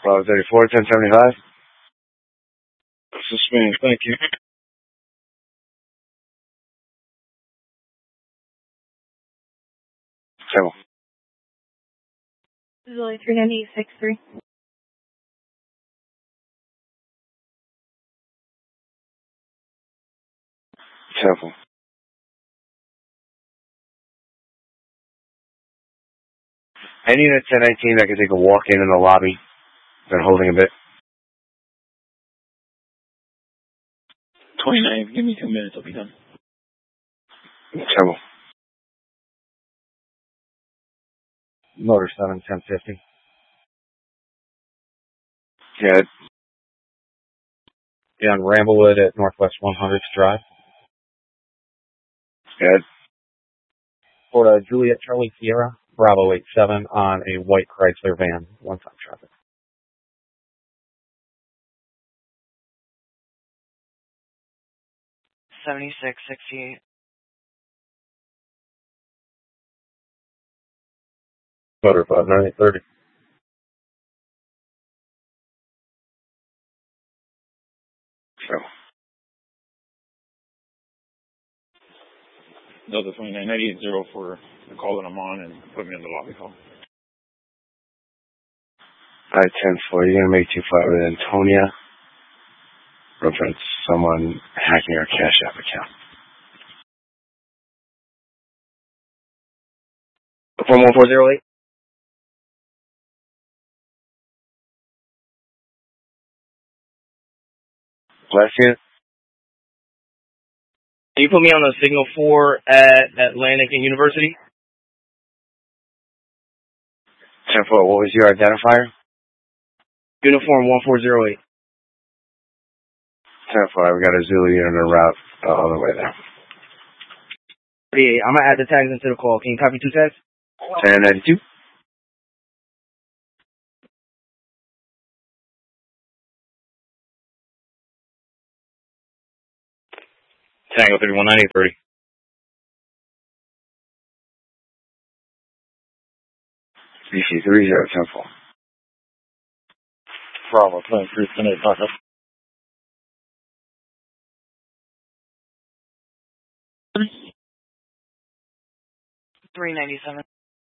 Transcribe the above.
Bravo 34, 1075. This is Spain, thank you. Table. Zilly 39863. Table. Any unit 1019 that can take a walk in the lobby. Been holding a bit. 29, give me 2 minutes, I'll be done. Table. Motor 7, 1050. Good. Yeah, on Ramblewood at Northwest 100th Drive. Good. For Juliet Charlie Sierra, Bravo 87 on a white Chrysler van. One-time traffic. 7668. Motor 5930. So. Delta 29, 980 for the call that I'm on and put me in the lobby call. Alright, 10-4. You're going to make 2 flight with Antonia. Reference someone hacking our Cash App account. 41408. Last unit. Can you put me on the signal 4 at Atlantic and University? 10-4. What was your identifier? Uniform 1408. 10-4. We got a Zulu unit en route all the way there. Yeah, I'm going to add the tags into the call. Can you copy 2 tags? 1092. Tango 319030. BC 3010-4. Bravo 23, 10-8, backup. 397.